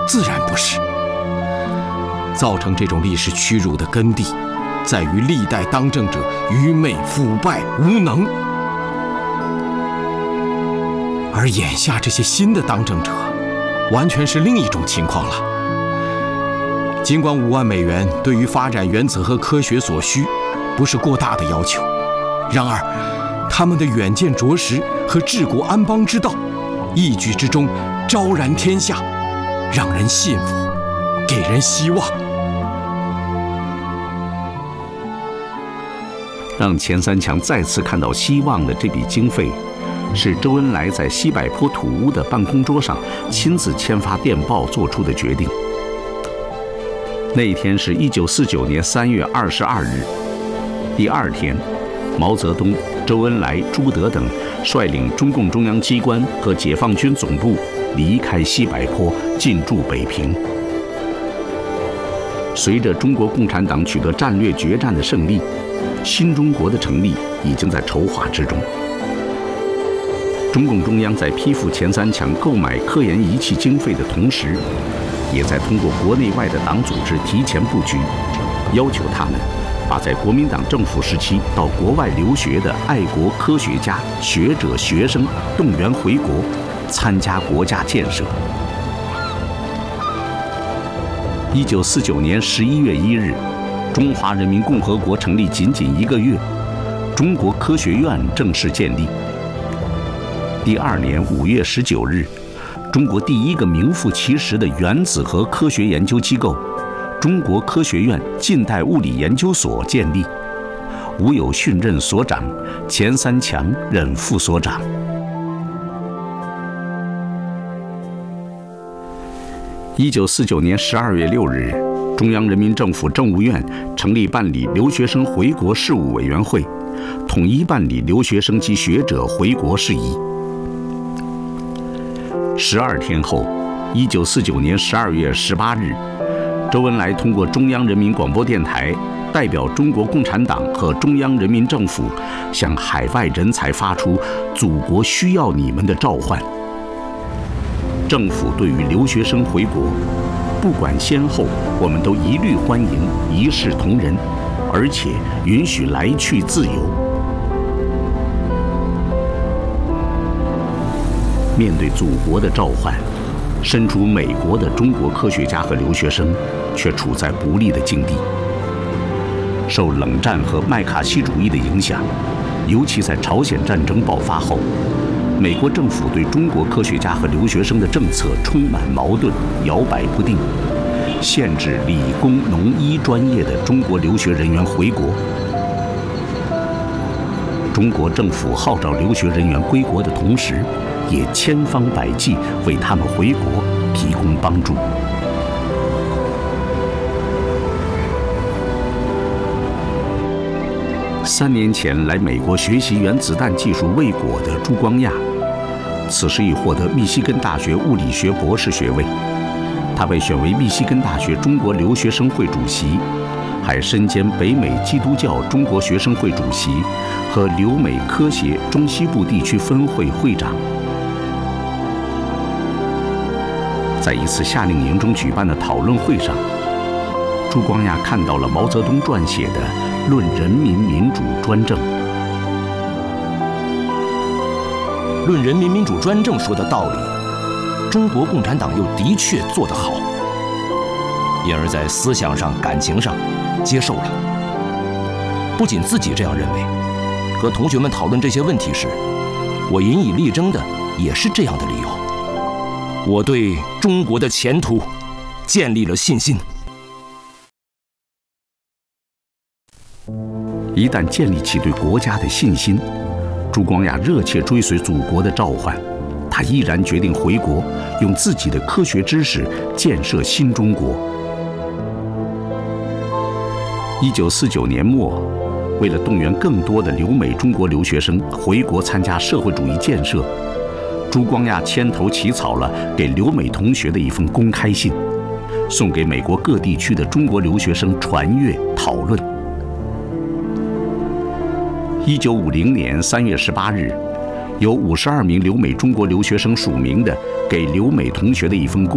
自然不是。造成这种历史屈辱的根蒂，在于历代当政者愚昧、腐败、无能。而眼下这些新的当政者，完全是另一种情况了。尽管5万美元对于发展原子核科学所需，不是过大的要求，然而他们的远见卓识和治国安邦之道，一举之中昭然天下，让人信服，给人希望。 让钱三强再次看到希望的这笔经费，是周恩来在西柏坡土屋的办公桌上亲自签发电报做出的决定。那一天是1949年3月22日，第二天，毛泽东、周恩来、朱德等率领中共中央机关和解放军总部离开西柏坡，进驻北平。随着中国共产党取得战略决战的胜利，新中国的成立已经在筹划之中。中共中央在批复钱三强购买科研仪器经费的同时，也在通过国内外的党组织提前布局，要求他们把在国民党政府时期到国外留学的爱国科学家、学者、学生动员回国，参加国家建设。1949年11月1日，中华人民共和国成立仅1个月，中国科学院正式建立。第2年5月19日，中国第一个名副其实的原子核科学研究机构——中国科学院近代物理研究所建立，吴有训任所长，钱三强任副所长。1949年12月6日，中央人民政府政务院成立办理留学生回国事务委员会，统一办理留学生及学者回国事宜。12天后，1949年12月18日，周恩来通过中央人民广播电台，代表中国共产党和中央人民政府，向海外人才发出“祖国需要你们”的召唤。政府对于留学生回国，不管先后，我们都一律欢迎，一视同仁，而且允许来去自由。面对祖国的召唤，身处美国的中国科学家和留学生却处在不利的境地。受冷战和麦卡锡主义的影响，尤其在朝鲜战争爆发后，美国政府对中国科学家和留学生的政策充满矛盾，摇摆不定，限制理工农医专业的中国留学人员回国。中国政府号召留学人员归国的同时，也千方百计为他们回国提供帮助。3年前来美国学习原子弹技术未果的朱光亚，此时已获得密西根大学物理学博士学位。他被选为密西根大学中国留学生会主席，还身兼北美基督教中国学生会主席和留美科协中西部地区分会会长。在一次夏令营中举办的讨论会上，朱光亚看到了毛泽东撰写的《论人民民主专政》。 论人民民主专政说的道理，中国共产党又的确做得好，因而在思想上、感情上接受了。不仅自己这样认为，和同学们讨论这些问题时，我引以力争的也是这样的理由。我对中国的前途建立了信心。 一旦建立起对国家的信心，朱光亚热切追随祖国的召唤，他毅然决定回国，用自己的科学知识建设新中国。1949年末，为了动员更多的留美中国留学生回国参加社会主义建设，朱光亚牵头起草了给留美同学的一封公开信，送给美国各地区的中国留学生传阅讨论。1950年3月18日，由52名留美中国留学生署名的给留美同学的一封